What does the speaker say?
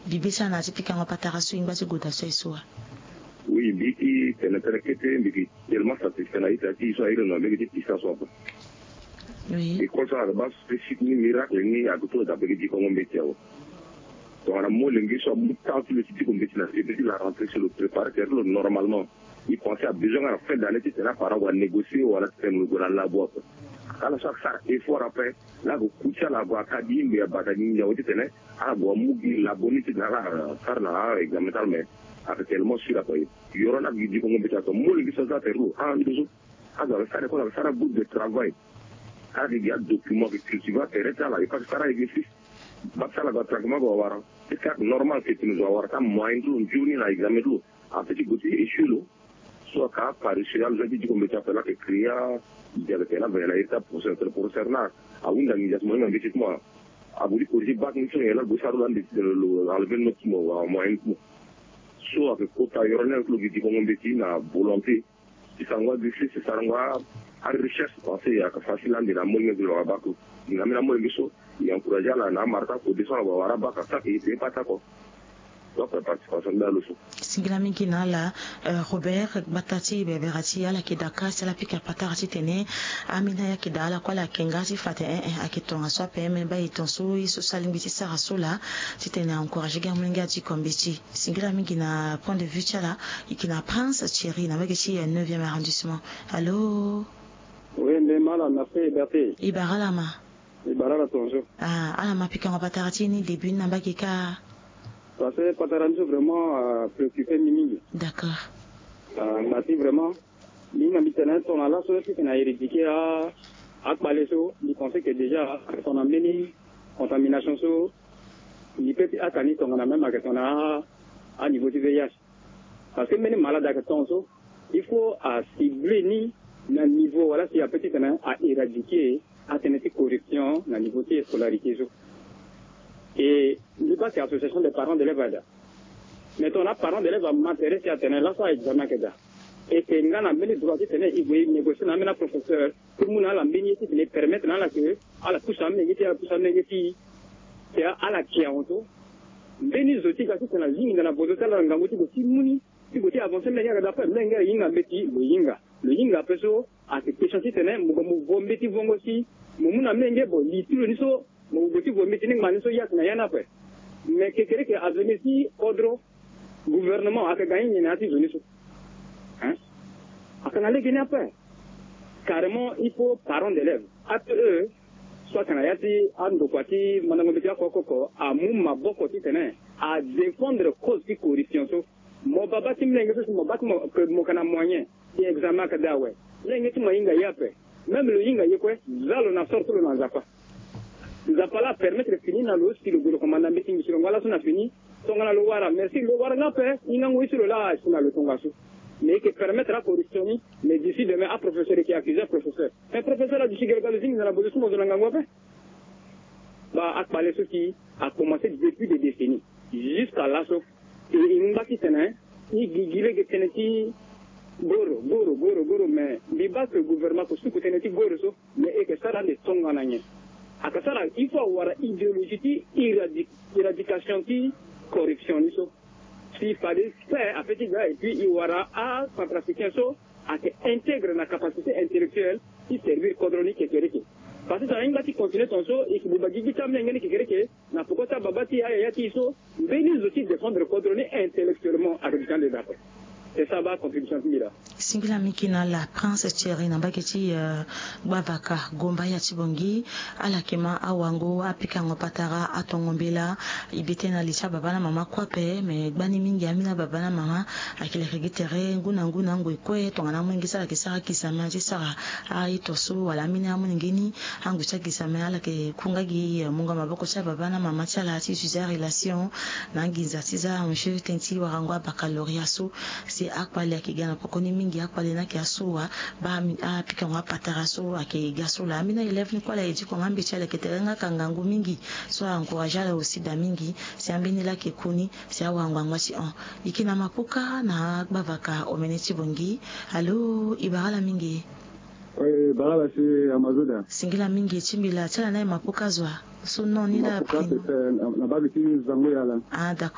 bibisa na tipika ngapatara su ingba goda soiswa. Oui, biki tenetrekete biki tellement satisfait na ita ti so ire no biki ti sa so. Oui. Et comme ça la base spécifique ni miracle ni akuto da biki ko ngombe tiao. Donc on a mo lengi so mutant le petit comme biki na c'est la rentrée sur le préparer normalement. Il pensait à besoin à la fin d'année tu là par rapport à négocier ou à la faire nous dans la boîte. Quand ça effort après là go kucha la boîte a dit mais bakani ya wote tene a go mugi la bonité na la sarna exactement avec tellement sur la paille. Il y aura un guide comme on peut dire, moi les choses à faire, alors ça dépend de ça bout de travail. Il y a des documents que tu vas faire là, il faut que ça aille ici. Bah ça là va traitement va avoir. C'est normal que tu nous vas avoir ça moins de journée là examen tout. En fait, tu peux échouer là. Soit qu'à Paris, je dis comme tu appelles là que créer, il y a là vers l'état pour faire là. À une organisation, un investissement. À vous dire que j'ai pas une chose là, vous savez là, enlever notre mot, à moins so avec kota yorone ko gidi ko ngombe ti na volonté ci sangwa disi ci sangwa a recherche pensée ya ka facilande na mo ngi lo abako na mina mo ngi so ya encourager la na marka ko descendre ba wara ba ka sa ke te pata ko donc participation dans le so singila mingi na la Robert batati beberati ala kidaka sala pika patara tene amina ya kidala kwa la kengasi fate akitonga so peme ba itonso iso salimbiti sara sola tene encourager gamunga ti kombiti singila mingi na point de vue chala ikina Prince Thierry na bageti 9e arrondissement. Allô. Oui, mais mala na fait berté ibaralama tonjo ala mapika ngapatara tini début na bagika. Parce que Pataranjo vraiment préoccupé Mimi. D'accord. Nati vraiment, Mimi Internet, on a là, ce qu'on a éradiqué à Paleso, il pensait que déjà, on a mené contamination, il peut être à Canit, on a même à niveau du VIH. Parce que même malade à Catonso, il faut cibler ni le niveau, voilà, s'il y a petit à éradiquer, à tenir correction, le niveau de scolarité. Et nous pas c'est l'association des parents d'élèves là. Mais on a parents d'élèves à m'intéresser à tenir là ça examen que ça. Et c'est une grande amené droit de tenir il veut négocier avec un professeur pour nous la bénéfice de permettre là que à la pousse à négatif c'est à la qui a auto bénis aussi quand c'est la ligne dans la boîte là ngangoti ko simuni si côté avancer mais il y a d'après lenga yinga beti le yinga peso à cette question si tenir mo bombeti vongo si mo muna menge bo litulu ni so mo boti bo meeting maniso yak na yana pe mais que avenir si ordre gouvernement a gagné na ti zone so hein akanale gagner après carrément il faut parents d'élèves après eux soit kana yati ando kwati manango betia kokoko a mumma boko ti tene a défendre cause qui corruption so mo baba timlenge so mo batmo que mo kana moyen et examen ka dawe lenge ti mo inga yape même le inga yekwe zalo na sorte le nazapa nous avons pas permettre de finir dans l'eau si le commandant meeting sur voilà son a fini son a le wara merci le wara n'a pas il n'a pas sur là sur le tongasu mais qui permettre la corruption mais d'ici demain un professeur qui accuse un professeur a dit que le signe dans la position de l'angangwa bah à parler ce qui a commencé depuis des décennies jusqu'à là so et il n'a pas tenu il gile que teneti goro mais il bat le gouvernement pour ce que teneti goro so mais et que ça dans des tongananye akasara il faut avoir idéologie éradication qui corruption niso s'il fallait faire à petit gars et puis il y aura à centrafricain so à intégrer la capacité intellectuelle qui servir codronique et kéréké parce que ça n'a pas continuer ton so et que vous bagui tamne ngene kéréké na pourquoi ça babati ya ti so bénis aussi défendre codronique intellectuellement avec des candidats. Et ça va contribution là. Singila mikina la Prince Thierry na baketi bavaka gomba ya tibongi ala kema awango apika ngopatara atongombela ibete na licha babana mama kwape me bani mingi amina babana mama akile regitere nguna ngwe tongana mwingisa la kisara kisama jisara aitoso wala mina muningini angucha kisama ala ke kungagi munga maboko cha babana mama chala ti suza relation na ngiza tiza monsieur tenti warangwa baccalauréat so si akwali akigana pokoni mingi akwali na kiasua ba apika ngapatara so akigasula amina 11 kwa la eji kwa ngambi chale keterenga kangangu mingi so encourager aussi da mingi si ambini la kekuni si awangwangwa si ikina mapuka na bavaka omeneti bongi. Allo ibarala mingi oui barala si amazoda singila mingi chimbila chala naye mapuka zwa so non ila na babi ti zango yala d'accord.